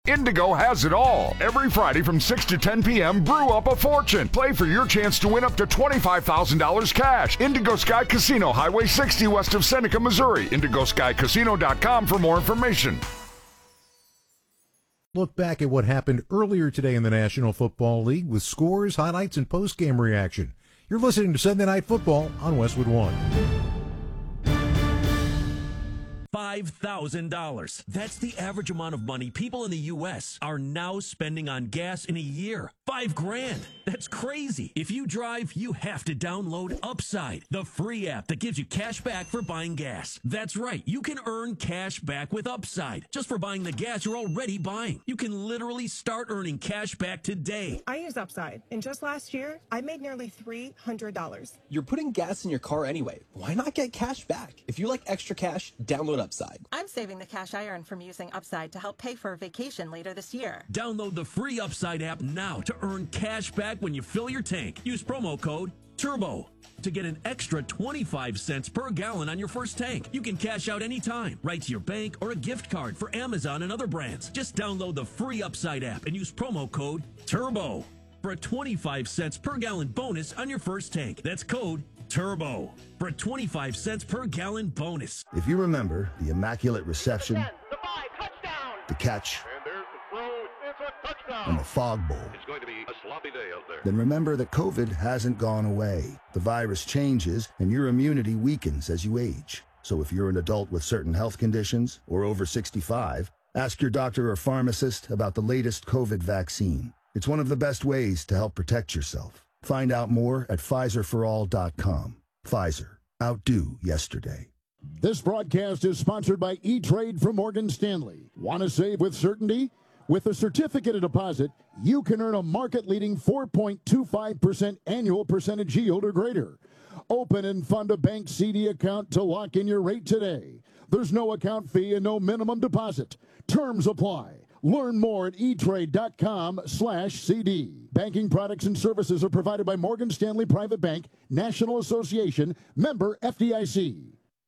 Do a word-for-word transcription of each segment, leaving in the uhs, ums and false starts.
Indigo has it all. Every Friday from six to ten p.m., brew up a fortune. Play for your chance to win up to twenty-five thousand dollars cash. Indigo Sky Casino, Highway sixty west of Seneca, Missouri. indigo sky casino dot com for more information. Look back at what happened earlier today in the National Football League with scores, highlights, and post-game reaction. You're listening to Sunday Night Football on Westwood One. five thousand dollars. That's the average amount of money people in the U S are now spending on gas in a year. Five grand. That's crazy. If you drive, you have to download Upside, the free app that gives you cash back for buying gas. That's right. You can earn cash back with Upside just for buying the gas you're already buying. You can literally start earning cash back today. I use Upside, and just last year, I made nearly three hundred dollars. You're putting gas in your car anyway. Why not get cash back? If you like extra cash, download Upside. I'm saving the cash I earn from using Upside to help pay for a vacation later this year. Download the free Upside app now to earn cash back when you fill your tank. Use promo code TURBO to get an extra twenty-five cents per gallon on your first tank. You can cash out anytime, right to your bank or a gift card for Amazon and other brands. Just download the free Upside app and use promo code TURBO for a twenty-five cents per gallon bonus on your first tank. That's code TURBO for a twenty-five cents per gallon bonus. If you remember the immaculate reception, ten, the, five, touchdown. the catch, and there's the throw. It's a touchdown. and the fog bowl, It's going to be a sloppy day out there. then remember that COVID hasn't gone away. The virus changes, and your immunity weakens as you age. So if you're an adult with certain health conditions or over sixty-five, ask your doctor or pharmacist about the latest COVID vaccine. It's one of the best ways to help protect yourself. Find out more at Pfizer for all dot com. Pfizer. Outdo yesterday. This broadcast is sponsored by E-Trade from Morgan Stanley. Want to save with certainty? With a certificate of deposit, you can earn a market-leading four point two five percent annual percentage yield or greater. Open and fund a bank C D account to lock in your rate today. There's no account fee and no minimum deposit. Terms apply. Learn more at etrade.com slash CD. Banking products and services are provided by Morgan Stanley Private Bank, National Association, member F D I C.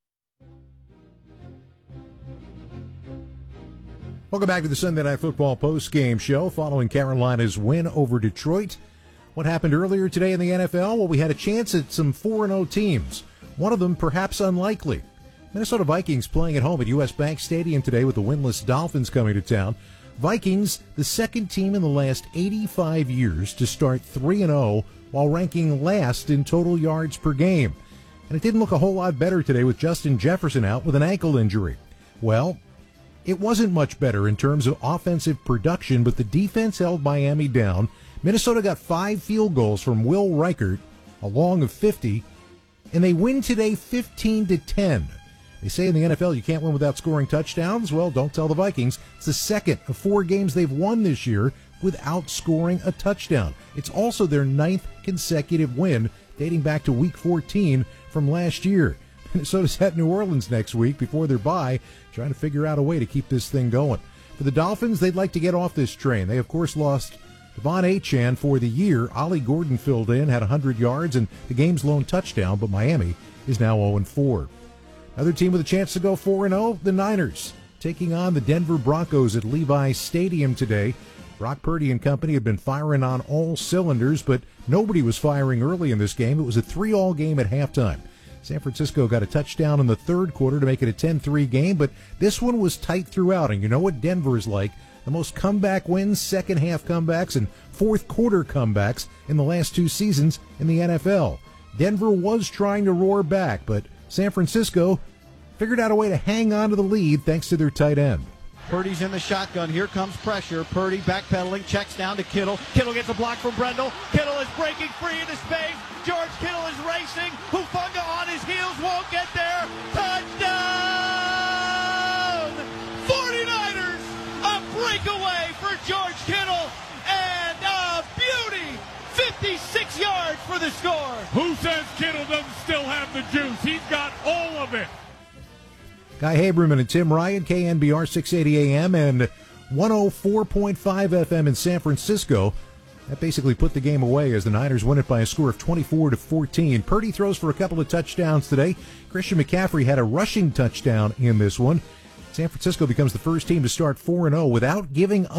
Welcome back to the Sunday Night Football post-game show following Carolina's win over Detroit. What happened earlier today in the N F L? Well, we had a chance at some four and oh teams. One of them perhaps unlikely. Minnesota Vikings playing at home at U S Bank Stadium today with the winless Dolphins coming to town. Vikings, the second team in the last eighty-five years to start three and oh while ranking last in total yards per game. And it didn't look a whole lot better today with Justin Jefferson out with an ankle injury. Well, it wasn't much better in terms of offensive production, but the defense held Miami down. Minnesota got five field goals from Will Reichert, a long of fifty, and they win today fifteen to ten. They say in the N F L you can't win without scoring touchdowns. Well, don't tell the Vikings. It's the second of four games they've won this year without scoring a touchdown. It's also their ninth consecutive win dating back to week fourteen from last year. Minnesota's at New Orleans next week before their bye, trying to figure out a way to keep this thing going. For the Dolphins, they'd like to get off this train. They, of course, lost Devon Achane for the year. Ollie Gordon filled in, had one hundred yards and the game's lone touchdown, but Miami is now oh and four. Another team with a chance to go four and oh, the Niners, taking on the Denver Broncos at Levi's Stadium today. Brock Purdy and company have been firing on all cylinders, but nobody was firing early in this game. It was a three all game at halftime. San Francisco got a touchdown in the third quarter to make it a ten three game, but this one was tight throughout, and you know what Denver is like. The most comeback wins, second half comebacks, and fourth quarter comebacks in the last two seasons in the N F L. Denver was trying to roar back, but San Francisco figured out a way to hang on to the lead thanks to their tight end. Purdy's in the shotgun. Here comes pressure. Purdy backpedaling, checks down to Kittle. Kittle gets a block from Brendel. Kittle is breaking free into space. George Kittle is racing. Hufanga on his heels, won't get there. Touchdown! forty-niners, a breakaway for George Kittle, and a beauty. fifty-six yards for the score. Who says Kittle doesn't still have the juice? He's got all of it. Guy Haberman and Tim Ryan, K N B R six eighty A M and one oh four point five F M in San Francisco. That basically put the game away as the Niners win it by a score of twenty-four to fourteen. Purdy throws for a couple of touchdowns today. Christian McCaffrey had a rushing touchdown in this one. San Francisco becomes the first team to start four and oh without giving up